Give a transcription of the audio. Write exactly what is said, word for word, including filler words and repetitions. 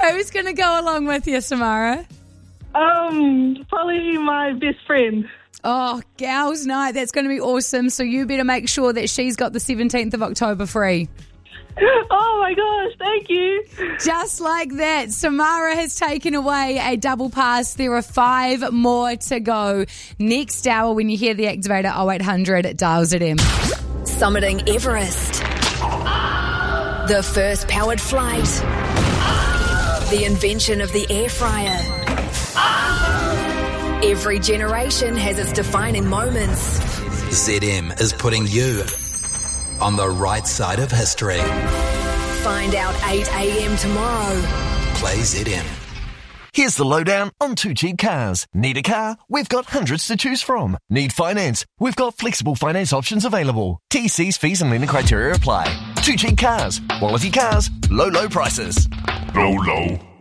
Who's going to go along with you, Samara? Um, probably my best friend. Oh, gals night. That's going to be awesome. So you better make sure that she's got the seventeenth of October free. Oh, my gosh. Thank you. Just like that, Samara has taken away a double pass. There are five more to go. Next hour, when you hear the activator, oh eight hundred, dials it in. Summiting Everest. The first powered flight. The invention of the air fryer. Every generation has its defining moments. Z M is putting you on the right side of history. Find out eight a.m. tomorrow. Play Z M. Here's the lowdown on Two Cheap Cars. Need a car? We've got hundreds to choose from. Need finance? We've got flexible finance options available. T Cs, fees and lending criteria apply. Two Cheap Cars. Quality cars. Low, low prices. Low, low.